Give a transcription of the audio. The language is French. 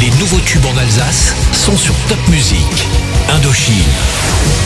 Les nouveaux tubes en Alsace sont sur Top Music. Indochine.